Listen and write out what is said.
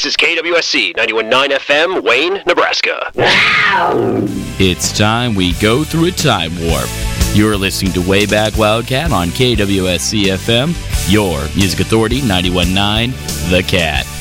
This is KWSC 91.9 FM, Wayne, Nebraska. It's time we go through a time warp. You're listening to Way Back Wildcat on KWSC FM, your music authority, 91.9 The Cat.